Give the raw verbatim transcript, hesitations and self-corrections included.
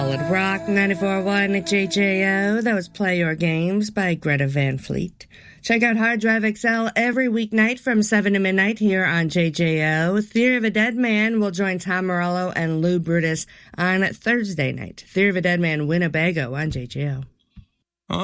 Solid Rock ninety-four point one at J J O. That was Play Your Games by Greta Van Fleet. Check out Hard Drive X L every weeknight from seven to midnight here on J J O. Theory of a Dead Man will join Tom Morello and Lou Brutus on Thursday night. Theory of a Dead Man Winnebago on J J O.